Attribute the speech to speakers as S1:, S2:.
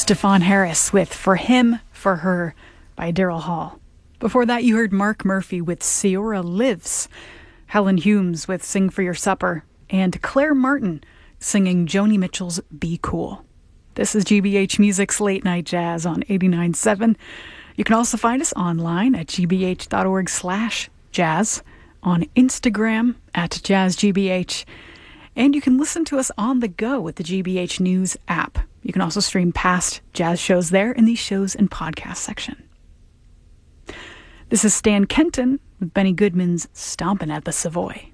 S1: Stefan Harris with For Him, For Her by Daryl Hall. Before that, you heard Mark Murphy with Seora Lives, Helen Humes with Sing for Your Supper, and Claire Martin singing Joni Mitchell's Be Cool. This is GBH Music's Late Night Jazz on 89.7. You can also find us online at gbh.org/jazz, on Instagram at jazzgbh, and you can listen to us on the go with the GBH News app. You can also stream past jazz shows there in the shows and podcast section. This is Stan Kenton with Benny Goodman's Stompin' at the Savoy.